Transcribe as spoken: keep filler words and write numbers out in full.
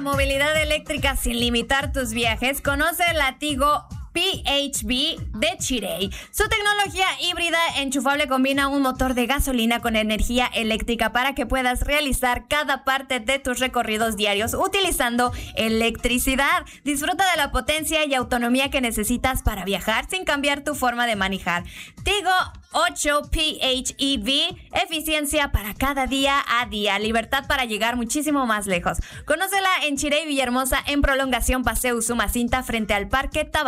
movilidad eléctrica sin limitar tus viajes, conoce la Tigo P H V de Chery. Su tecnología híbrida enchufable combina un motor de gasolina con energía eléctrica para que puedas realizar cada parte de tus recorridos diarios utilizando electricidad. Disfruta de la potencia y autonomía que necesitas para viajar sin cambiar tu forma de manejar. Tigo ocho P H E V, eficiencia para cada día a día, libertad para llegar muchísimo más lejos. Conócela en Chery Villahermosa, en Prolongación Paseo Usumacinta, frente al Parque Tabasco.